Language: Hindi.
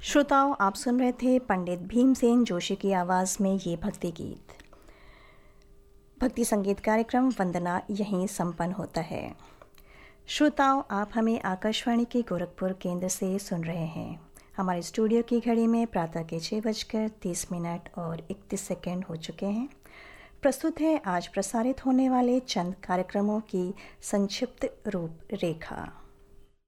श्रोताओं, आप सुन रहे थे पंडित भीमसेन जोशी की आवाज़ में ये भक्ति गीत। भक्ति संगीत कार्यक्रम वंदना यहीं संपन्न होता है। श्रोताओं, आप हमें आकाशवाणी के गोरखपुर केंद्र से सुन रहे हैं। हमारे स्टूडियो की घड़ी में प्रातः के 6:30 और 31 हो चुके हैं। प्रस्तुत है आज प्रसारित होने वाले चंद कार्यक्रमों की संक्षिप्त रूपरेखा।